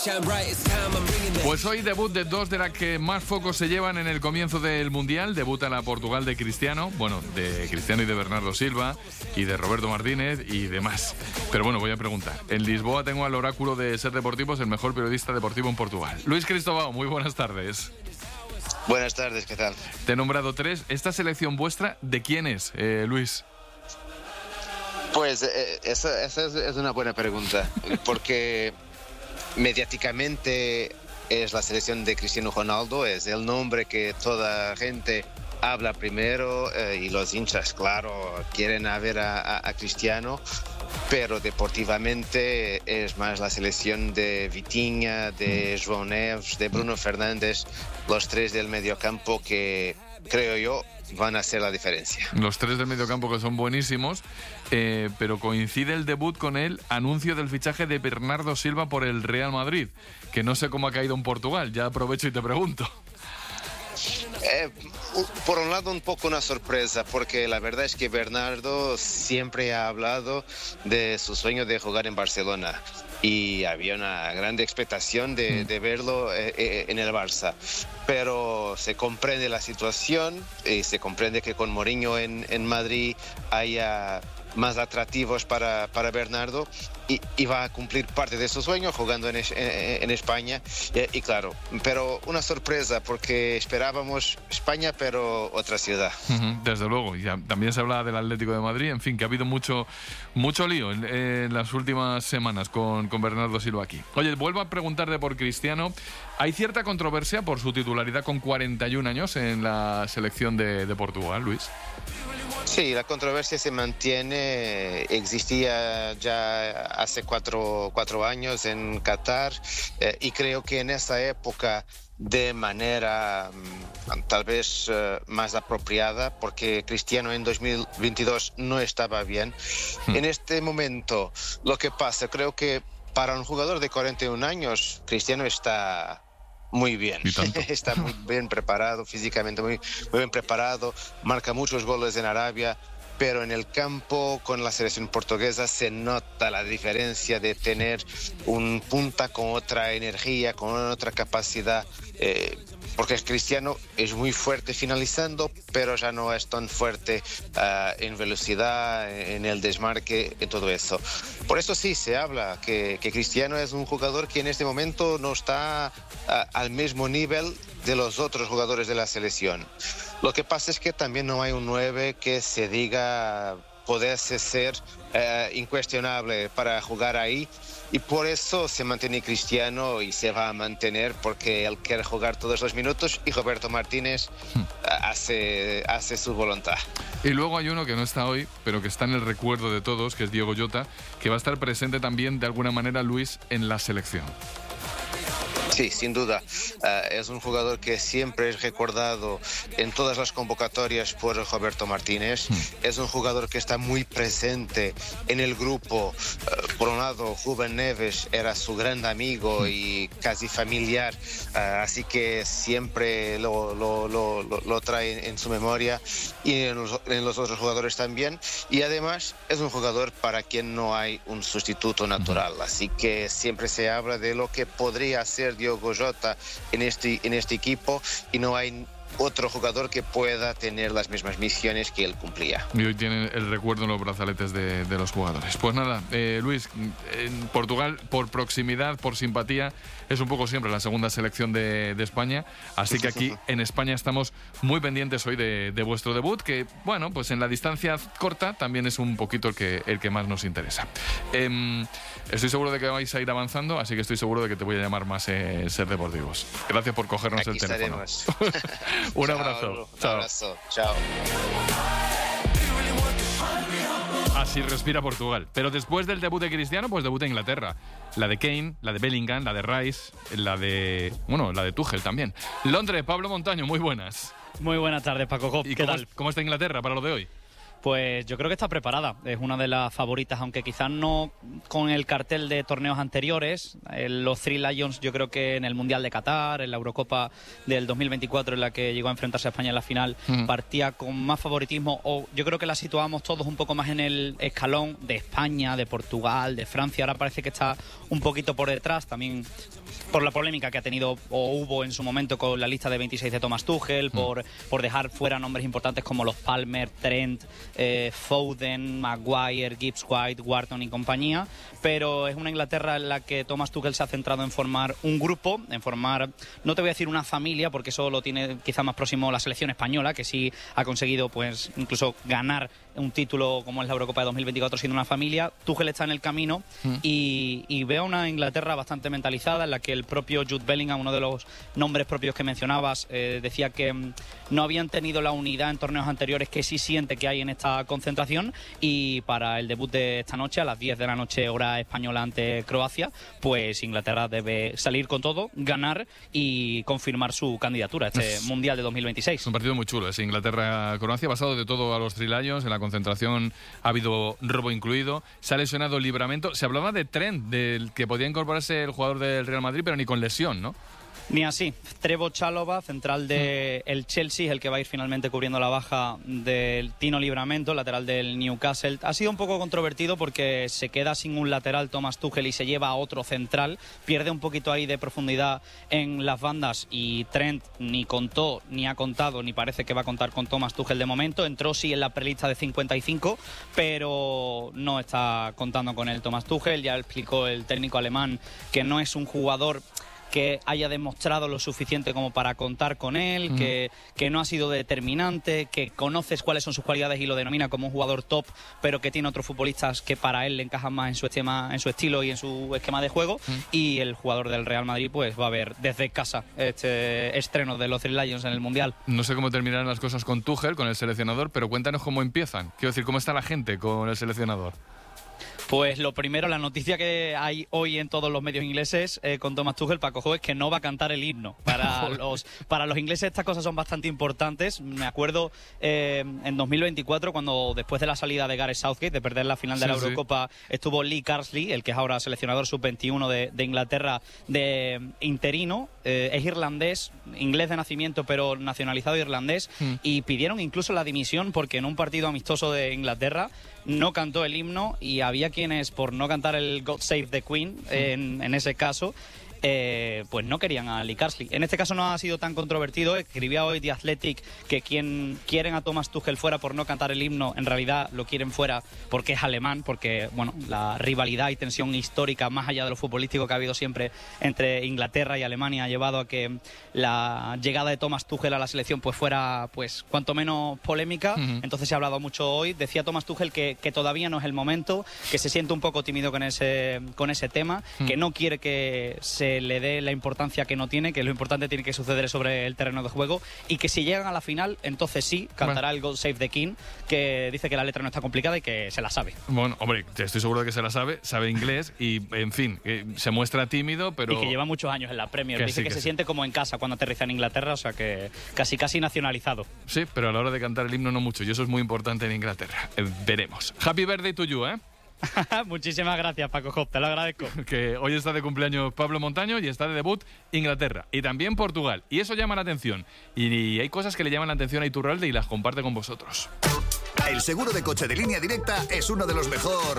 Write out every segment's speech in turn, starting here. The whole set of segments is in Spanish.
Pues hoy debut de dos de las que más focos se llevan en el comienzo del Mundial. Debuta la Portugal de Cristiano, bueno, de Cristiano y de Bernardo Silva, y de Roberto Martínez y demás. Pero bueno, voy a preguntar. En Lisboa tengo al oráculo de Ser Deportivos, el mejor periodista deportivo en Portugal. Luis Cristóbal, muy buenas tardes. Buenas tardes, ¿qué tal? Te he nombrado tres. ¿Esta selección vuestra de quién es, Luis? Pues esa es una buena pregunta, porque mediáticamente es la selección de Cristiano Ronaldo, es el nombre que toda gente habla primero, y los hinchas, claro, quieren ver a Cristiano, pero deportivamente es más la selección de Vitinha, de João Neves, de Bruno Fernández, los tres del mediocampo que, creo yo, van a hacer la diferencia. Los tres del mediocampo que son buenísimos, pero coincide el debut con el anuncio del fichaje de Bernardo Silva por el Real Madrid, que no sé cómo ha caído en Portugal, ya aprovecho y te pregunto. Por un lado un poco una sorpresa, porque la verdad es que Bernardo siempre ha hablado de su sueño de jugar en Barcelona y había una gran expectación de verlo en el Barça, pero se comprende la situación y se comprende que con Mourinho en Madrid haya más atractivos para Bernardo y va a cumplir parte de su sueño jugando en España y claro, pero una sorpresa porque esperábamos España pero otra ciudad. Desde luego, y también se hablaba del Atlético de Madrid, en fin, que ha habido mucho lío en las últimas semanas con Bernardo Silva aquí. Oye, vuelvo a preguntarte por Cristiano. Hay cierta controversia por su titularidad con 41 años en la selección de Portugal, Luis. Sí, la controversia se mantiene, existía ya hace cuatro años en Qatar y creo que en esa época de manera tal vez más apropiada, porque Cristiano en 2022 no estaba bien. En este momento lo que pasa, creo que para un jugador de 41 años, Cristiano está muy bien, está muy bien preparado, físicamente muy bien preparado, marca muchos goles en Arabia, pero en el campo con la selección portuguesa se nota la diferencia de tener un punta con otra energía, con otra capacidad, porque Cristiano es muy fuerte finalizando, pero ya no es tan fuerte en velocidad, en el desmarque, en todo eso. Por eso sí se habla que Cristiano es un jugador que en este momento no está al mismo nivel de los otros jugadores de la selección. Lo que pasa es que también no hay un 9 que se diga poderse ser incuestionable para jugar ahí, y por eso se mantiene Cristiano y se va a mantener porque él quiere jugar todos los minutos y Roberto Martínez hace su voluntad. Y luego hay uno que no está hoy, pero que está en el recuerdo de todos, que es Diogo Jota, que va a estar presente también de alguna manera, Luis, en la selección. Sí, sin duda. Es un jugador que siempre es recordado en todas las convocatorias por Roberto Martínez. Es un jugador que está muy presente en el grupo. Por un lado, Rubén Neves era su gran amigo y casi familiar, así que siempre lo trae en su memoria, y en los otros jugadores también. Y además es un jugador para quien no hay un sustituto natural, así que siempre se habla de lo que podría hacer Diogo Jota en este equipo, y no hay otro jugador que pueda tener las mismas misiones que él cumplía. Y hoy tiene el recuerdo en los brazaletes de los jugadores. Pues nada, Luis, en Portugal, por proximidad, por simpatía, es un poco siempre la segunda selección de España, así que aquí en España estamos muy pendientes hoy de vuestro debut, que bueno, pues en la distancia corta también es un poquito el que más nos interesa. Estoy seguro de que vais a ir avanzando, así que estoy seguro de que te voy a llamar más Ser Deportivos. Gracias por cogernos aquí el teléfono. Un abrazo. Un abrazo. Chao. Así respira Portugal. Pero después del debut de Cristiano, pues debuta Inglaterra. La de Kane, la de Bellingham, la de Rice, la de Tuchel también. Londres, Pablo Montaño, muy buenas. Muy buenas tardes, Paco. ¿Y ¿Qué tal? cómo está Inglaterra para lo de hoy? Pues yo creo que está preparada, es una de las favoritas, aunque quizás no con el cartel de torneos anteriores. Los Three Lions, yo creo que en el Mundial de Qatar, en la Eurocopa del 2024 en la que llegó a enfrentarse a España en la final, partía con más favoritismo, o yo creo que la situábamos todos un poco más en el escalón de España, de Portugal, de Francia. Ahora parece que está un poquito por detrás, también por la polémica que ha tenido o hubo en su momento con la lista de 26 de Thomas Tuchel, por dejar fuera nombres importantes como los Palmer, Trent, Foden, Maguire, Gibbs-White, Wharton y compañía, pero es una Inglaterra en la que Thomas Tuchel se ha centrado en formar un grupo, en formar, no te voy a decir una familia, porque eso lo tiene quizá más próximo la selección española, que sí ha conseguido pues incluso ganar un título como es la Eurocopa de 2024 siendo una familia. Tuchel está en el camino y veo una Inglaterra bastante mentalizada, en la que el propio Jude Bellingham, uno de los nombres propios que mencionabas, decía que no habían tenido la unidad en torneos anteriores que sí siente que hay en esta concentración, y para el debut de esta noche a las 10 de la noche hora española ante Croacia, pues Inglaterra debe salir con todo, ganar y confirmar su candidatura a este Mundial de 2026. Es un partido muy chulo, es Inglaterra-Croacia, basado de todo a los Three Lions. En la concentración ha habido robo incluido, se ha lesionado Livramento. Se hablaba de Trent, del que podía incorporarse el jugador del Real Madrid, pero ni con lesión, ¿no? Ni así. Trevoh Chalobah, central del Chelsea, el que va a ir finalmente cubriendo la baja del Tino Livramento, lateral del Newcastle. Ha sido un poco controvertido porque se queda sin un lateral Thomas Tuchel y se lleva a otro central. Pierde un poquito ahí de profundidad en las bandas, y Trent ni contó, ni ha contado, ni parece que va a contar con Thomas Tuchel de momento. Entró sí en la prelista de 55, pero no está contando con él Thomas Tuchel. Ya explicó el técnico alemán que no es un jugador que haya demostrado lo suficiente como para contar con él, que no ha sido determinante, que conoces cuáles son sus cualidades y lo denomina como un jugador top, pero que tiene otros futbolistas que para él le encajan más en su esquema, en su estilo y en su esquema de juego. Y el jugador del Real Madrid pues va a ver desde casa este estreno de los Three Lions en el Mundial. No sé cómo terminarán las cosas con Tuchel, con el seleccionador, pero cuéntanos cómo empiezan. Quiero decir, ¿cómo está la gente con el seleccionador? Pues lo primero, la noticia que hay hoy en todos los medios ingleses con Thomas Tuchel, Paco Jo, es que no va a cantar el himno. Para los ingleses estas cosas son bastante importantes. Me acuerdo en 2024, cuando después de la salida de Gareth Southgate, de perder la final de la Eurocopa, estuvo Lee Carsley, el que es ahora seleccionador sub-21 de Inglaterra, de interino. Es irlandés, inglés de nacimiento, pero nacionalizado irlandés, y pidieron incluso la dimisión porque en un partido amistoso de Inglaterra no cantó el himno, y había quienes, por no cantar el God Save the Queen en ese caso, pues no querían a Lee Carsley. En este caso no ha sido tan controvertido. Escribía hoy The Athletic que quien quieren a Thomas Tuchel fuera por no cantar el himno, en realidad lo quieren fuera porque es alemán, porque bueno, la rivalidad y tensión histórica, más allá de lo futbolístico que ha habido siempre entre Inglaterra y Alemania, ha llevado a que la llegada de Thomas Tuchel a la selección pues fuera pues cuanto menos polémica. Entonces se ha hablado mucho hoy. Decía Thomas Tuchel que todavía no es el momento, que se siente un poco tímido con ese tema, que no quiere que se le dé la importancia que no tiene, que lo importante tiene que suceder sobre el terreno de juego, y que si llegan a la final, entonces sí, cantará el God Save the King, que dice que la letra no está complicada y que se la sabe. Bueno, hombre, estoy seguro de que se la sabe, sabe inglés y, en fin, se muestra tímido, pero... Y que lleva muchos años en la Premier. Dice que se siente como en casa cuando aterriza en Inglaterra, o sea que casi nacionalizado. Sí, pero a la hora de cantar el himno no mucho, y eso es muy importante en Inglaterra. Veremos. Happy birthday to you, ¿eh? Muchísimas gracias, Paco Job, te lo agradezco. Que hoy está de cumpleaños Pablo Montaño y está de debut Inglaterra y también Portugal, y eso llama la atención, y hay cosas que le llaman la atención a Iturralde y las comparte con vosotros. El seguro de coche de Línea Directa es uno de los mejor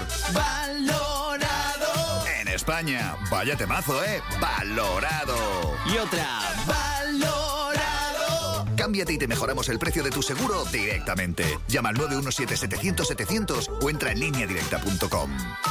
valorado en España. Vaya temazo, valorado. Y otra, valorado. Cámbiate y te mejoramos el precio de tu seguro directamente. Llama al 917-700-700 o entra en lineadirecta.com.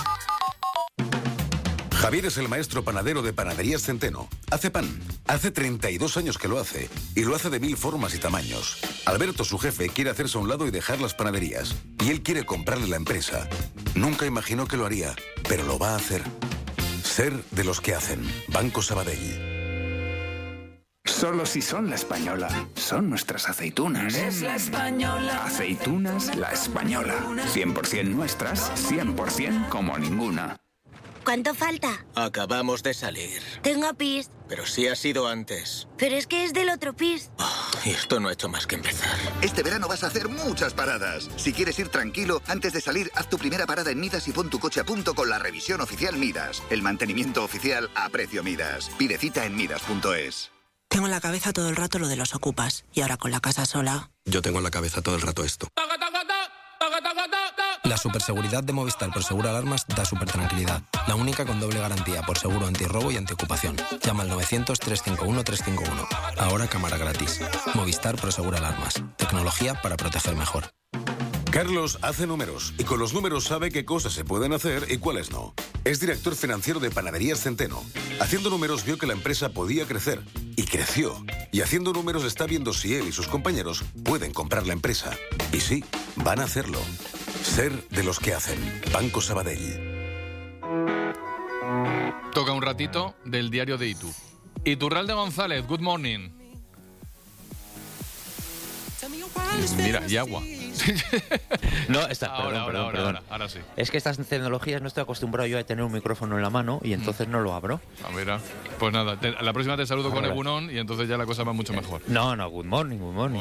Javier es el maestro panadero de Panaderías Centeno. Hace pan. Hace 32 años que lo hace. Y lo hace de 1000 formas y tamaños. Alberto, su jefe, quiere hacerse a un lado y dejar las panaderías. Y él quiere comprarle la empresa. Nunca imaginó que lo haría, pero lo va a hacer. Ser de los que hacen. Banco Sabadell. Solo si son La Española. Son nuestras aceitunas. Es La Española. Aceitunas La Española. 100% nuestras, 100% como ninguna. ¿Cuánto falta? Acabamos de salir. Tengo pis. Pero sí ha sido antes. Pero es que es del otro pis. Y esto no ha hecho más que empezar. Este verano vas a hacer muchas paradas. Si quieres ir tranquilo, antes de salir, haz tu primera parada en Midas y pon tu coche a punto con la revisión oficial Midas. El mantenimiento oficial a precio Midas. Pide cita en midas.es. Tengo en la cabeza todo el rato lo de los ocupas. Y ahora con la casa sola... Yo tengo en la cabeza todo el rato esto. La superseguridad de Movistar por Seguro Alarmas da super tranquilidad. La única con doble garantía por seguro antirrobo y antiocupación. Llama al 900-351-351. Ahora cámara gratis. Movistar por Seguro Alarmas. Tecnología para proteger mejor. Carlos hace números y con los números sabe qué cosas se pueden hacer y cuáles no. Es director financiero de Panaderías Centeno. Haciendo números vio que la empresa podía crecer y creció. Y haciendo números está viendo si él y sus compañeros pueden comprar la empresa. Y sí, van a hacerlo. Ser de los que hacen. Banco Sabadell. Toca un ratito del diario de Itu. Iturralde González, good morning. Mira, y agua. No, perdón. Ahora sí. Es que estas tecnologías no estoy acostumbrado yo a tener un micrófono en la mano y entonces no lo abro. Mira, pues nada, la próxima te saludo con Egunon y entonces ya la cosa va mucho mejor. No, good morning.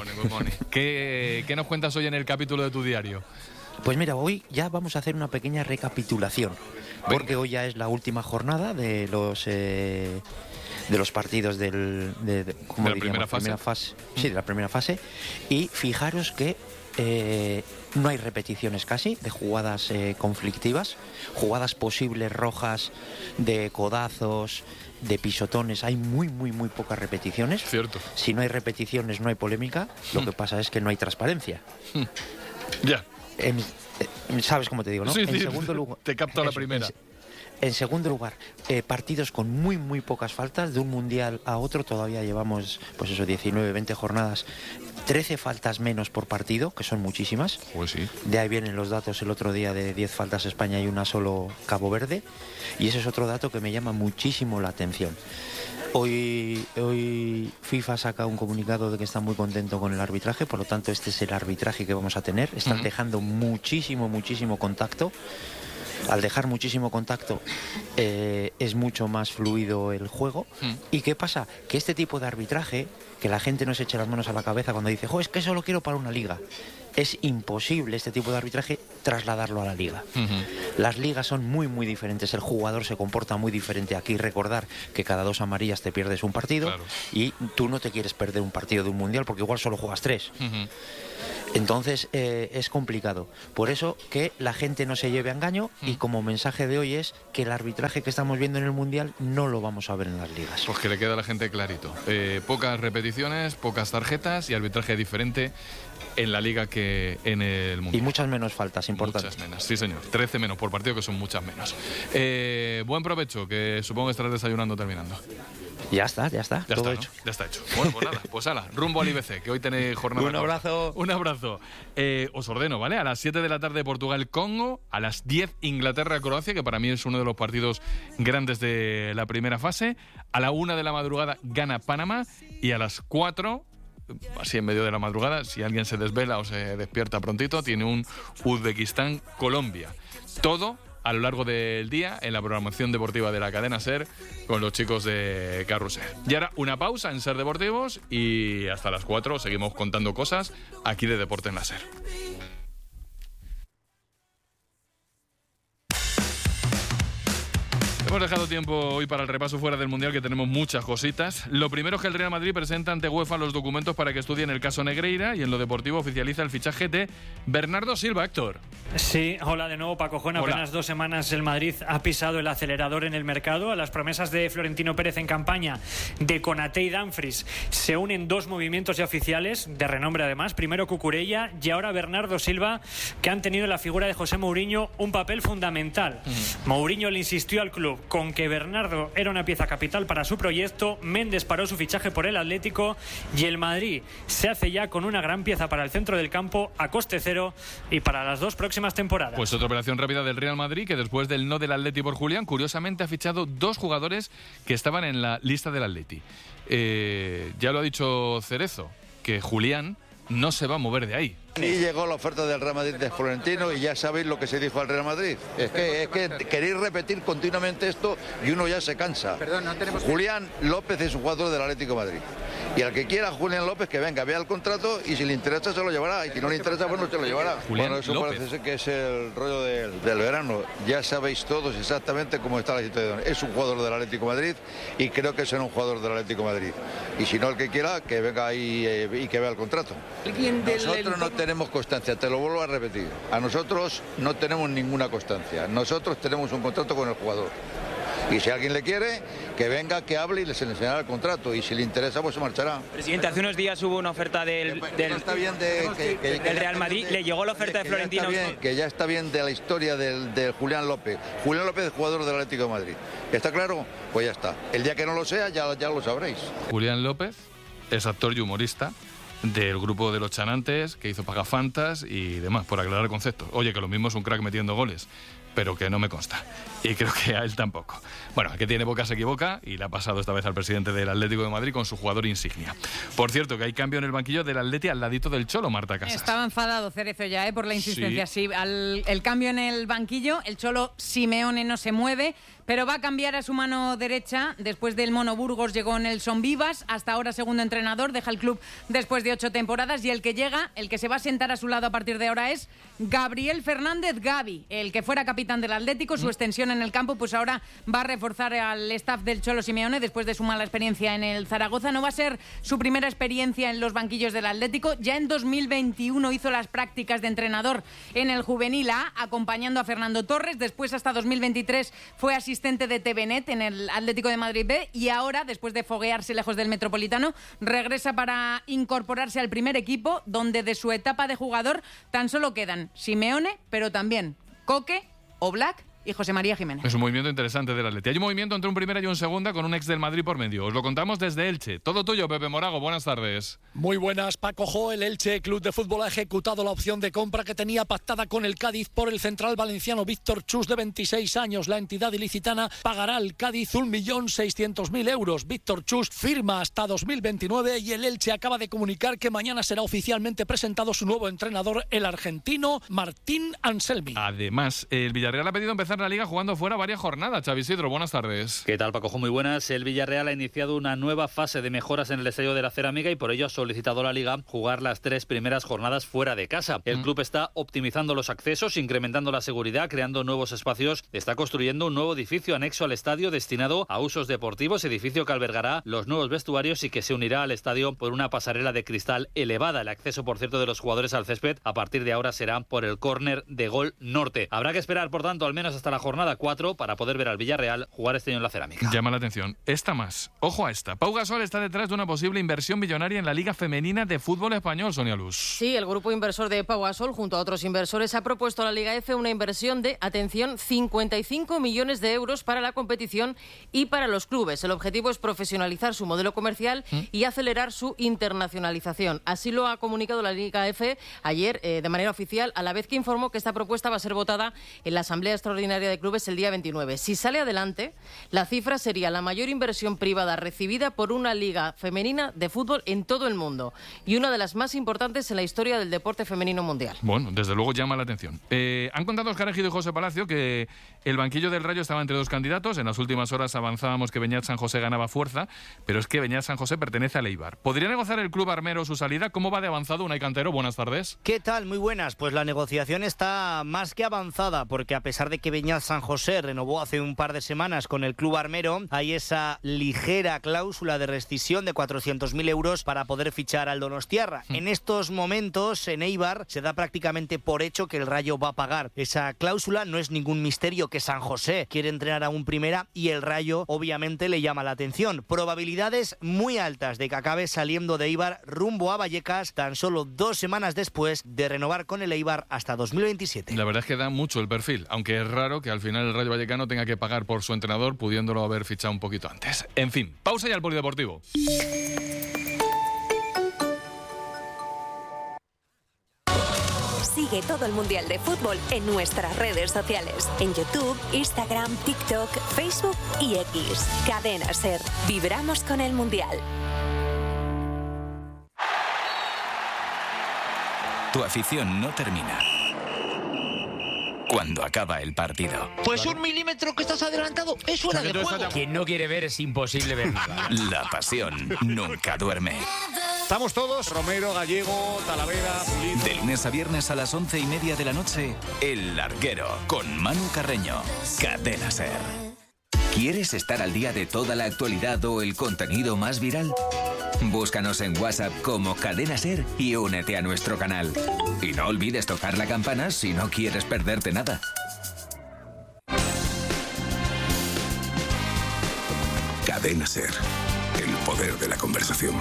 ¿Qué nos cuentas hoy en el capítulo de tu diario? Pues mira, hoy ya vamos a hacer una pequeña recapitulación, porque hoy ya es la última jornada de los partidos de la primera fase. Sí, de la primera fase. Y fijaros que no hay repeticiones casi de jugadas conflictivas, jugadas posibles rojas, de codazos, de pisotones. Hay muy pocas repeticiones. Cierto. Si no hay repeticiones no hay polémica. Lo que pasa es que no hay transparencia. Ya. ¿Sabes cómo te digo, no? Sí, en segundo lugar, te capto la primera. En segundo lugar, partidos con muy pocas faltas. De un mundial a otro todavía llevamos, pues eso, 19, 20 jornadas, 13 faltas menos por partido, que son muchísimas. Pues sí. De ahí vienen los datos el otro día de 10 faltas España y una solo Cabo Verde. Y ese es otro dato que me llama muchísimo la atención. Hoy FIFA saca un comunicado de que está muy contento con el arbitraje, por lo tanto este es el arbitraje que vamos a tener. Están dejando muchísimo contacto. Al dejar muchísimo contacto es mucho más fluido el juego. ¿Y qué pasa? Que este tipo de arbitraje, que la gente no se eche las manos a la cabeza cuando dice, es que eso lo quiero para una liga. Es imposible este tipo de arbitraje trasladarlo a la liga. Las ligas son muy diferentes, el jugador se comporta muy diferente. Aquí recordar que cada 2 amarillas te pierdes un partido, claro. Y tú no te quieres perder un partido de un mundial porque igual solo juegas 3. Entonces es complicado. Por eso que la gente no se lleve a engaño y como mensaje de hoy es que el arbitraje que estamos viendo en el mundial no lo vamos a ver en las ligas. Pues que le queda a la gente clarito. Pocas repeticiones, pocas tarjetas y arbitraje diferente en la liga que en el mundial. Y muchas menos faltas, importante. Muchas menos, sí señor. 13 menos por partido, que son muchas menos. Buen provecho, que supongo que estarás desayunando terminando. Ya está, todo hecho. Ya está hecho. Bueno, pues nada, pues ala, rumbo al IBC, que hoy tenéis jornada. Un abrazo. Un abrazo. Os ordeno, ¿vale? A las 7 de la tarde Portugal-Congo, a las 10 Inglaterra-Croacia, que para mí es uno de los partidos grandes de la primera fase, a la 1 de la madrugada gana-Panamá y a las 4, así en medio de la madrugada, si alguien se desvela o se despierta prontito, tiene un Uzbekistán-Colombia. Todo a lo largo del día en la programación deportiva de la cadena SER con los chicos de Carrusel. Y ahora una pausa en SER Deportivos y hasta las 4 seguimos contando cosas aquí de Deporte en la SER. Hemos dejado tiempo hoy para el repaso fuera del Mundial, que tenemos muchas cositas. Lo primero es que el Real Madrid presenta ante UEFA los documentos para que estudien el caso Negreira y en lo deportivo oficializa el fichaje de Bernardo Silva, Héctor. Sí, hola de nuevo Paco. En apenas 2 semanas el Madrid ha pisado el acelerador en el mercado. A las promesas de Florentino Pérez en campaña de Konaté y Dumfries se unen 2 movimientos ya oficiales, de renombre además. Primero Cucurella y ahora Bernardo Silva, que han tenido en la figura de José Mourinho un papel fundamental. Mourinho le insistió al club con que Bernardo era una pieza capital para su proyecto. Méndez paró su fichaje por el Atlético y el Madrid se hace ya con una gran pieza para el centro del campo a coste cero y para las 2 próximas temporadas. Pues otra operación rápida del Real Madrid, que después del no del Atleti por Julián, curiosamente ha fichado 2 jugadores que estaban en la lista del Atleti. Ya lo ha dicho Cerezo, que Julián no se va a mover de ahí. Y llegó la oferta del Real Madrid de Florentino y ya sabéis lo que se dijo al Real Madrid. Es que queréis repetir continuamente esto y uno ya se cansa. Perdón, no tenemos... Julián López es un jugador del Atlético de Madrid Y al que quiera Julián López, que venga, vea el contrato y si le interesa se lo llevará. Y si no le interesa, pues no se lo llevará. Bueno, eso parece ser que es el rollo del verano. Ya sabéis todos exactamente cómo está la situación. Es un jugador del Atlético de Madrid y creo que será un jugador del Atlético de Madrid. Y si no, el que quiera, que venga ahí y que vea el contrato. Nosotros no tenemos constancia, te lo vuelvo a repetir. A nosotros no tenemos ninguna constancia. Nosotros tenemos un contrato con el jugador. Y si alguien le quiere, que venga, que hable y les enseñará el contrato. Y si le interesa, pues se marchará. Presidente, hace unos días hubo una oferta del Real Madrid. ¿Le llegó la oferta de Florentino? Que ya está bien de la historia del Julián López. Julián López es jugador del Atlético de Madrid. ¿Está claro? Pues ya está. El día que no lo sea, ya lo sabréis. Julián López es actor y humorista del grupo de Los Chanantes, que hizo Pagafantas y demás, por aclarar conceptos. Oye, que lo mismo es un crack metiendo goles, pero que no me consta. Y creo que a él tampoco. Bueno, el que tiene boca se equivoca y le ha pasado esta vez al presidente del Atlético de Madrid con su jugador insignia. Por cierto, que hay cambio en el banquillo del Atleti al ladito del Cholo, Marta Casas. Estaba enfadado Cerezo ya, por la insistencia. Sí, el cambio en el banquillo, el Cholo Simeone no se mueve, pero va a cambiar a su mano derecha. Después del Mono Burgos llegó Nelson Vivas, hasta ahora segundo entrenador, deja el club después de 8 temporadas y el que llega, el que se va a sentar a su lado a partir de ahora es Gabriel Fernández Gavi, el que fuera capitán del Atlético, su extensión en el campo, pues ahora va a reforzar al staff del Cholo Simeone después de su mala experiencia en el Zaragoza. No va a ser su primera experiencia en los banquillos del Atlético, ya en 2021 hizo las prácticas de entrenador en el Juvenil A, acompañando a Fernando Torres, después hasta 2023 fue asistente de TVNet en el Atlético de Madrid B y ahora, después de foguearse lejos del Metropolitano, regresa para incorporarse al primer equipo, donde de su etapa de jugador tan solo quedan Simeone, pero también Coque, Oblak y José María Jiménez. Es un movimiento interesante del Atleti. Hay un movimiento entre un primera y un segunda con un ex del Madrid por medio. Os lo contamos desde Elche. Todo tuyo, Pepe Morago. Buenas tardes. Muy buenas, Paco Jo. El Elche Club de Fútbol ha ejecutado la opción de compra que tenía pactada con el Cádiz por el central valenciano Víctor Chus, de 26 años. La entidad ilicitana pagará al Cádiz 1.600.000 euros. Víctor Chus firma hasta 2029 y el Elche acaba de comunicar que mañana será oficialmente presentado su nuevo entrenador, el argentino Martín Anselmi. Además, el Villarreal ha pedido empezar la Liga jugando fuera varias jornadas. Xavi Isidro, buenas tardes. ¿Qué tal, Paco? Muy buenas. El Villarreal ha iniciado una nueva fase de mejoras en el Estadio de la Cerámica y por ello ha solicitado a la Liga jugar las 3 primeras jornadas fuera de casa. El club está optimizando los accesos, incrementando la seguridad, creando nuevos espacios. Está construyendo un nuevo edificio anexo al estadio destinado a usos deportivos, edificio que albergará los nuevos vestuarios y que se unirá al estadio por una pasarela de cristal elevada. El acceso, por cierto, de los jugadores al césped a partir de ahora será por el córner de Gol Norte. Habrá que esperar, por tanto, al menos hasta la jornada 4 para poder ver al Villarreal jugar este año en la Cerámica. Llama la atención. Esta más. Ojo a esta. Pau Gasol está detrás de una posible inversión millonaria en la Liga Femenina de Fútbol Español, Sonia Luz. Sí, el grupo inversor de Pau Gasol, junto a otros inversores, ha propuesto a la Liga F una inversión de, atención, 55 millones de euros para la competición y para los clubes. El objetivo es profesionalizar su modelo comercial y acelerar su internacionalización. Así lo ha comunicado la Liga F ayer de manera oficial, a la vez que informó que esta propuesta va a ser votada en la Asamblea Extraordinaria de Clubes el día 29. Si sale adelante, la cifra sería la mayor inversión privada recibida por una liga femenina de fútbol en todo el mundo y una de las más importantes en la historia del deporte femenino mundial. Bueno, desde luego llama la atención. Han contado Óscar Ejido y José Palacio que el banquillo del Rayo estaba entre 2 candidatos. En las últimas horas avanzábamos que Beñat San José ganaba fuerza, pero es que Beñat San José pertenece al Eibar. ¿Podría negociar el club armero su salida? ¿Cómo va de avanzado Unai Cantero? Buenas tardes. ¿Qué tal? Muy buenas. Pues la negociación está más que avanzada, porque a pesar de que Beñat San José renovó hace un par de semanas con el club armero, hay esa ligera cláusula de rescisión de 400.000 euros para poder fichar al donostiarra. En estos momentos, en Eibar, se da prácticamente por hecho que el Rayo va a pagar esa cláusula. No es ningún misterio que San José quiere entrenar a un primera y el Rayo obviamente le llama la atención. Probabilidades muy altas de que acabe saliendo de Eibar rumbo a Vallecas tan solo 2 semanas después de renovar con el Eibar hasta 2027. La verdad es que da mucho el perfil, aunque es raro que al final el Rayo Vallecano tenga que pagar por su entrenador, pudiéndolo haber fichado un poquito antes. En fin, pausa y al polideportivo. Sigue todo el Mundial de Fútbol en nuestras redes sociales. En YouTube, Instagram, TikTok, Facebook y X. Cadena SER. Vibramos con el Mundial. Tu afición no termina cuando acaba el partido. Pues 1 milímetro que estás adelantado es fuera de juego. Quien no quiere ver es imposible ver nada. La pasión nunca duerme. Estamos todos, Romero, Gallego, Talavera, Pulido. De lunes a viernes a las 11:30 de la noche, El Larguero, con Manu Carreño. Cadena SER. ¿Quieres estar al día de toda la actualidad o el contenido más viral? Búscanos en WhatsApp como Cadena SER y únete a nuestro canal. Y no olvides tocar la campana si no quieres perderte nada. Cadena SER. El poder de la conversación.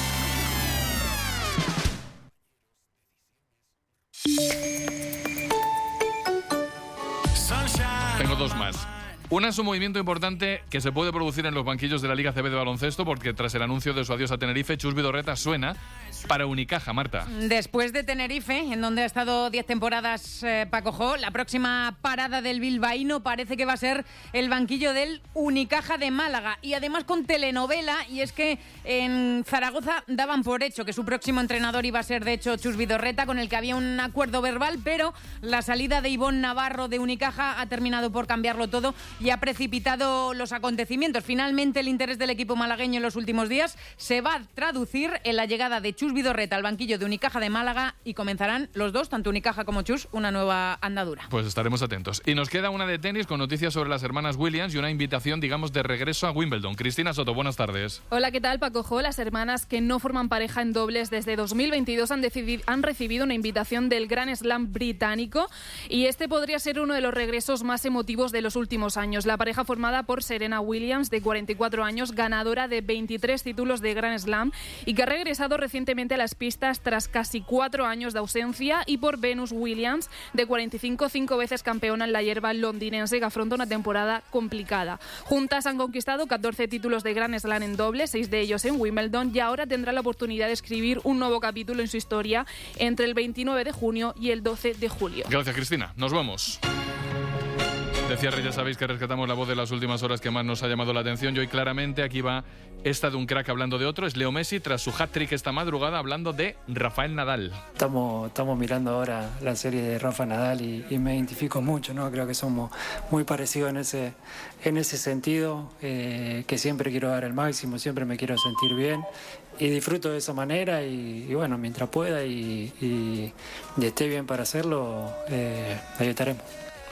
Tengo dos más. Una es un movimiento importante que se puede producir en los banquillos de la Liga CB de baloncesto porque tras el anuncio de su adiós a Tenerife, Chus Vidorreta suena para Unicaja, Marta. Después de Tenerife, en donde ha estado 10 temporadas Paco Jo, la próxima parada del bilbaíno parece que va a ser el banquillo del Unicaja de Málaga. Y además con telenovela, y es que en Zaragoza daban por hecho que su próximo entrenador iba a ser, de hecho, Chus Vidorreta, con el que había un acuerdo verbal, pero la salida de Ivonne Navarro de Unicaja ha terminado por cambiarlo todo y ha precipitado los acontecimientos. Finalmente, el interés del equipo malagueño en los últimos días se va a traducir en la llegada de Chus Vidorreta al banquillo de Unicaja de Málaga y comenzarán los dos, tanto Unicaja como Chus, una nueva andadura. Pues estaremos atentos. Y nos queda una de tenis con noticias sobre las hermanas Williams y una invitación, digamos, de regreso a Wimbledon. Cristina Soto, buenas tardes. Hola, ¿qué tal, Paco Jo? Las hermanas que no forman pareja en dobles desde 2022 han recibido una invitación del Grand Slam británico y este podría ser uno de los regresos más emotivos de los últimos años. La pareja formada por Serena Williams, de 44 años, ganadora de 23 títulos de Grand Slam y que ha regresado recientemente a las pistas tras casi 4 años de ausencia, y por Venus Williams, de 45, 5 veces campeona en la hierba londinense, que afronta una temporada complicada. Juntas han conquistado 14 títulos de Grand Slam en doble, 6 de ellos en Wimbledon, y ahora tendrá la oportunidad de escribir un nuevo capítulo en su historia entre el 29 de junio y el 12 de julio. Gracias, Cristina. Nos vamos. Decía Reyes, sabéis que rescatamos la voz de las últimas horas que más nos ha llamado la atención, y hoy claramente aquí va esta de un crack hablando de otro. Es Leo Messi tras su hat-trick esta madrugada hablando de Rafael Nadal. Estamos mirando ahora la serie de Rafa Nadal y me identifico mucho, ¿no? Creo que somos muy parecidos en ese sentido, que siempre quiero dar el máximo, siempre me quiero sentir bien y disfruto de esa manera y bueno, mientras pueda y esté bien para hacerlo, ahí estaremos.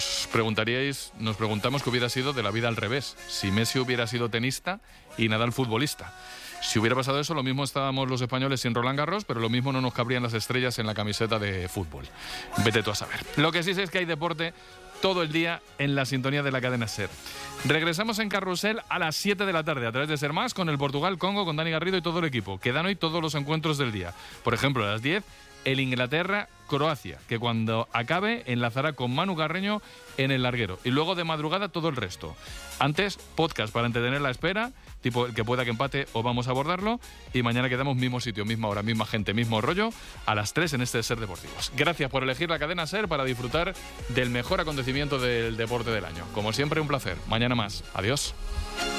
Nos preguntamos qué hubiera sido de la vida al revés, si Messi hubiera sido tenista y Nadal futbolista. Si hubiera pasado eso, lo mismo estábamos los españoles sin Roland Garros, pero lo mismo no nos cabrían las estrellas en la camiseta de fútbol. Vete tú a saber. Lo que sí sé es que hay deporte todo el día en la sintonía de la cadena SER. Regresamos en Carrusel a las 7 de la tarde a través de SER Más con el Portugal-Congo, con Dani Garrido y todo el equipo. Quedan hoy todos los encuentros del día. Por ejemplo, a las 10, el Inglaterra-Croacia, que cuando acabe enlazará con Manu Carreño en El Larguero. Y luego de madrugada todo el resto. Antes, podcast para entretener la espera, tipo el que pueda que empate o vamos a abordarlo. Y mañana quedamos mismo sitio, misma hora, misma gente, mismo rollo, a las 3 en este SER Deportivos. Gracias por elegir la cadena SER para disfrutar del mejor acontecimiento del deporte del año. Como siempre, un placer. Mañana más. Adiós.